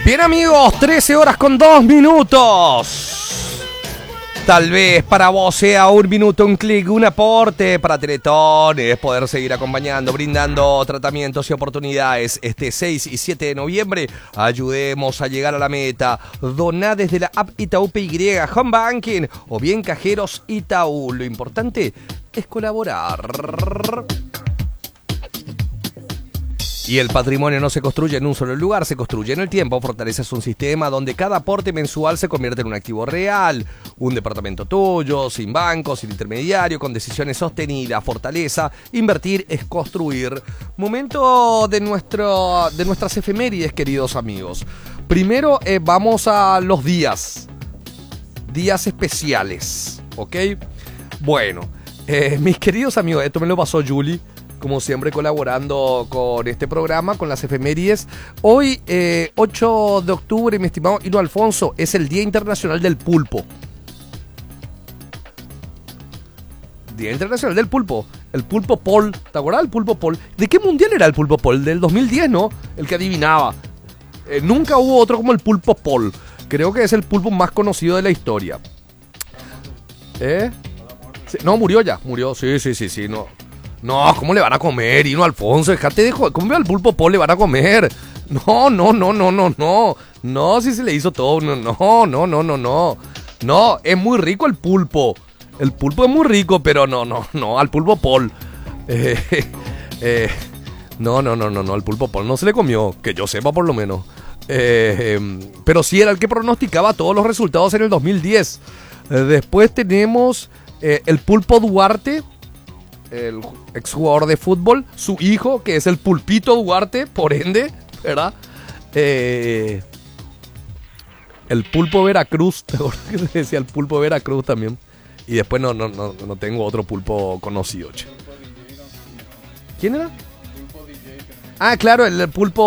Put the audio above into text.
Bien amigos, 13 horas con 2 minutos. Tal vez para vos sea un minuto, un clic, un aporte para Teletón, es poder seguir acompañando, brindando tratamientos y oportunidades. Este 6 y 7 de noviembre, ayudemos a llegar a la meta. Doná desde la app Itaú PY, Home Banking o bien cajeros Itaú. Lo importante es colaborar. Y el patrimonio no se construye en un solo lugar, se construye en el tiempo. Fortaleces un sistema donde cada aporte mensual se convierte en un activo real. Un departamento tuyo, sin bancos, sin intermediario, con decisiones sostenidas. Fortaleza, invertir es construir. Momento de nuestras efemérides, queridos amigos. Primero vamos a los días. Días especiales, ¿ok? Bueno, mis queridos amigos, esto me lo pasó Julie. Como siempre colaborando con este programa, con las efemérides. Hoy, 8 de octubre, mi estimado Hilo Alfonso, es el Día Internacional del Pulpo. Día Internacional del Pulpo. El pulpo Paul. ¿Te acuerdas del pulpo Paul? ¿De qué mundial era el pulpo Paul? Del 2010, ¿no? El que adivinaba. Nunca hubo otro como el pulpo Paul. Creo que es el pulpo más conocido de la historia. Sí, no, murió ya. Murió, sí, no. No, ¿cómo le van a comer, Hino Alfonso? Dejate de joder. ¿Cómo al pulpo Paul le van a comer? No. No, si se le hizo todo. No. No, es muy rico el pulpo. El pulpo es muy rico, pero no, al pulpo Paul. No, al pulpo Paul no se le comió, que yo sepa por lo menos. Pero sí era el que pronosticaba todos los resultados en el 2010. Después tenemos el pulpo Duarte, el exjugador de fútbol, su hijo, que es el Pulpito Duarte, por ende, ¿verdad? El pulpo Veracruz, ¿te acuerdas que se decía el pulpo Veracruz también? Y después no tengo otro pulpo conocido, che. ¿Quién era? Ah, claro, el pulpo